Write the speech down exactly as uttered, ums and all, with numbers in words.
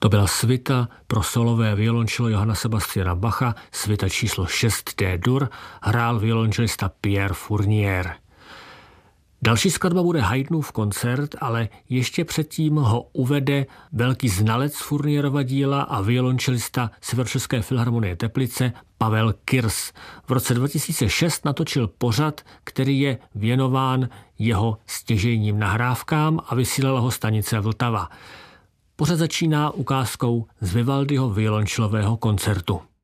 To byla svita pro solové violončelo Johanna Sebastiana Bacha, svita číslo šest D-dur, hrál violončelista Pierre Fournier. Další skladba bude Haydnův koncert, ale ještě předtím ho uvede velký znalec Fournierova díla a violončelista Severočeské filharmonie Teplice Pavel Kirs. V roce dva tisíce šest natočil pořad, který je věnován jeho stěžejním nahrávkám a vysílala ho stanice Vltava. Pořad začíná ukázkou z Vivaldiho violončelového koncertu.